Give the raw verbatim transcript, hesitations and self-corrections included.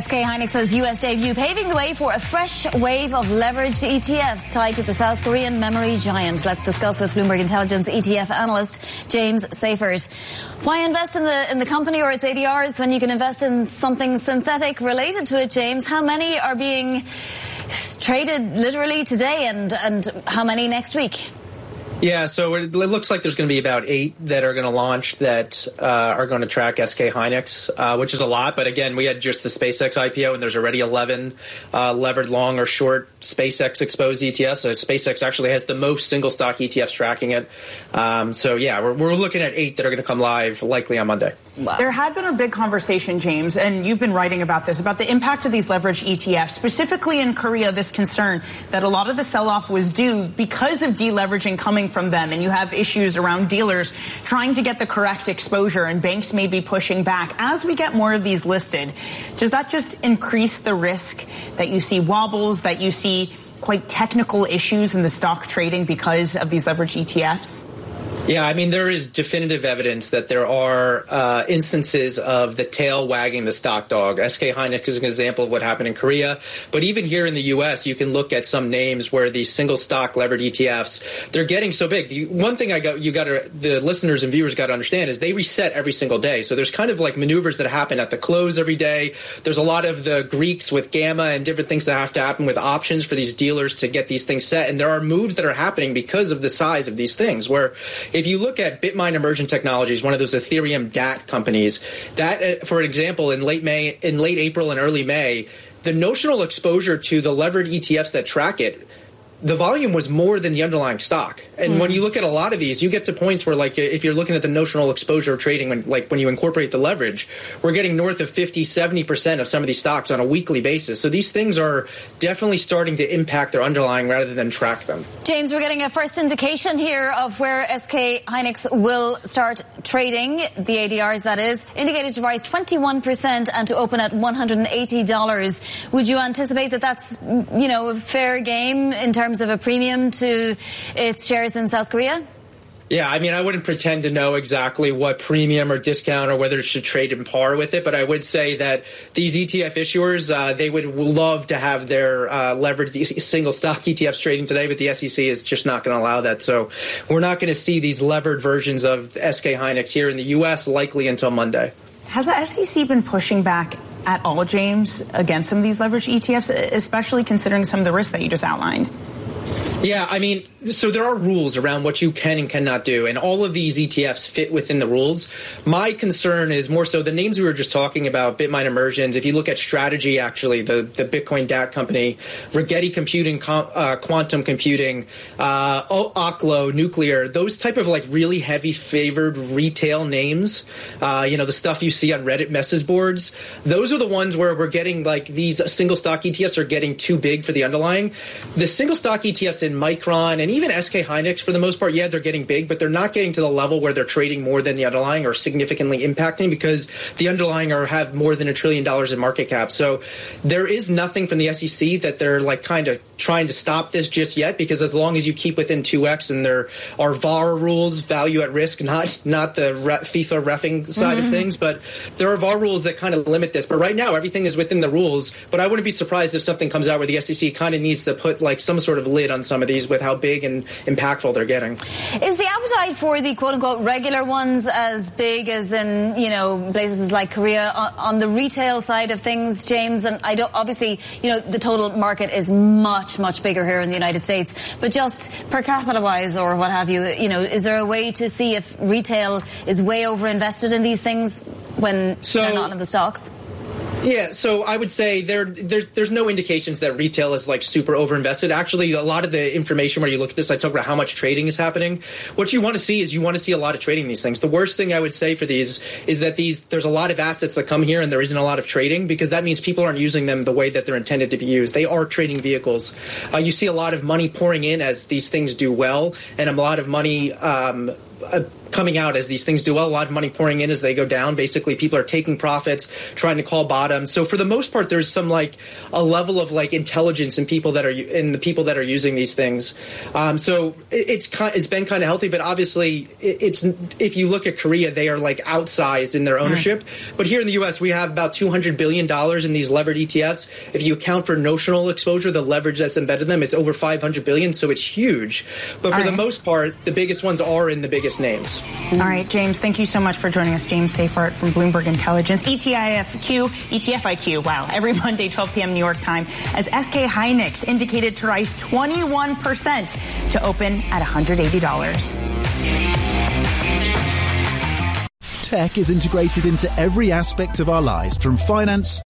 K Hynix's U S debut paving the way for a fresh wave of leveraged E T Fs tied to the South Korean memory giant. Let's discuss with Bloomberg Intelligence E T F analyst James Seyffert. Why invest in the in the company or its A D Rs when you can invest in something synthetic related to it, James? How many are being traded literally today, and and how many next week? Yeah, so it looks like there's going to be about eight that are going to launch that uh, are going to track S K Hynix, uh, which is a lot. But again, we had just the SpaceX I P O, and there's already eleven uh, levered long or short SpaceX exposed E T Fs. So SpaceX actually has the most single stock E T Fs tracking it. Um, so yeah, we're, we're looking at eight that are going to come live likely on Monday. Wow. There had been a big conversation, James, and you've been writing about this, about the impact of these leveraged E T Fs, specifically in Korea, this concern that a lot of the sell-off was due because of deleveraging coming from them, and you have issues around dealers trying to get the correct exposure and banks may be pushing back. As we get more of these listed, does that just increase the risk that you see wobbles, that you see quite technical issues in the stock trading because of these leveraged E T Fs? Yeah, I mean, there is definitive evidence that there are uh, instances of the tail wagging the stock dog. S K Hynix is an example of what happened in Korea. But even here in the U S, you can look at some names where these single stock levered E T Fs, they're getting so big. The, one thing I got, you got to, the listeners and viewers got to understand is they reset every single day. So there's kind of like maneuvers that happen at the close every day. There's a lot of the Greeks with gamma and different things that have to happen with options for these dealers to get these things set. And there are moves that are happening because of the size of these things, where if you look at Bitmine Emergent Technologies, one of those Ethereum D A T companies, that, for example, in late May, in late April and early May, the notional exposure to the levered E T Fs that track it, the volume was more than the underlying stock. And mm. when you look at a lot of these, you get to points where, like, if you're looking at the notional exposure of trading, when, like, when you incorporate the leverage, we're getting north of fifty, seventy percent of some of these stocks on a weekly basis. So these things are definitely starting to impact their underlying rather than track them. James, we're getting a first indication here of where S K Hynix will start trading, the A D Rs that is, indicated to rise twenty-one percent and to open at one hundred eighty dollars. Would you anticipate that that's, you know, a fair game in terms of a premium to its shares in South Korea? Yeah, I mean, I wouldn't pretend to know exactly what premium or discount or whether it should trade in par with it, but I would say that these E T F issuers, uh, they would love to have their uh, levered single stock E T Fs trading today, but the S E C is just not going to allow that. So we're not going to see these levered versions of S K Hynix here in the U S likely until Monday. Has the S E C been pushing back at all, James, against some of these leveraged E T Fs, especially considering some of the risks that you just outlined? Yeah, I mean, so there are rules around what you can and cannot do, and all of these E T Fs fit within the rules. My concern is more so the names we were just talking about, Bitmine Immersions. If you look at Strategy, actually, the, the Bitcoin D A T company, Rigetti Computing, uh, Quantum Computing, uh, Oklo, Nuclear, those type of like really heavy favored retail names, uh, you know, the stuff you see on Reddit message boards, those are the ones where we're getting like these single stock E T Fs are getting too big for the underlying. The single stock E T Fs in Micron and even S K Hynix, for the most part, yeah, they're getting big, but they're not getting to the level where they're trading more than the underlying or significantly impacting, because the underlying are have more than a trillion dollars in market cap. So there is nothing from the S E C that they're like kind of trying to stop this just yet, because as long as you keep within two X, and there are V A R rules, value at risk, not not the FIFA reffing side mm-hmm. of things, but there are V A R rules that kind of limit this. But right now, everything is within the rules. But I wouldn't be surprised if something comes out where the S E C kind of needs to put like some sort of lid on some of these with how big and impactful they're getting. Is the appetite for the quote-unquote regular ones as big as in, you know, places like Korea on, on the retail side of things, James? And I don't, obviously, you know, the total market is much, much bigger here in the United States, but just per capita wise or what have you, you know, is there a way to see if retail is way over invested in these things when so, they're not in the stocks? Yeah, so I would say there, there's, there's no indications that retail is like super overinvested. Actually, a lot of the information where you look at this, I talk about how much trading is happening. What you want to see is you want to see a lot of trading in these things. The worst thing I would say for these is that these there's a lot of assets that come here and there isn't a lot of trading, because that means people aren't using them the way that they're intended to be used. They are trading vehicles. Uh, you see a lot of money pouring in as these things do well, and a lot of money um, uh, coming out as these things do well, a lot of money pouring in as they go down. Basically, people are taking profits, trying to call bottoms. So for the most part, there's some like a level of like intelligence in people that are in the people that are using these things. Um, so it, it's kind, it's been kind of healthy, but obviously it, it's if you look at Korea, they are like outsized in their ownership. Mm. But here in the U S, we have about two hundred billion dollars in these levered E T Fs. If you account for notional exposure, the leverage that's embedded in them, it's over five hundred billion dollars. So it's huge. But for All the right. most part, the biggest ones are in the biggest names. All right, James, thank you so much for joining us. James Seyfarth from Bloomberg Intelligence. E T F Q, E T F I Q, wow, every Monday, twelve p.m. New York time, as S K Hynix indicated to rise twenty-one percent to open at one hundred eighty dollars. Tech is integrated into every aspect of our lives, from finance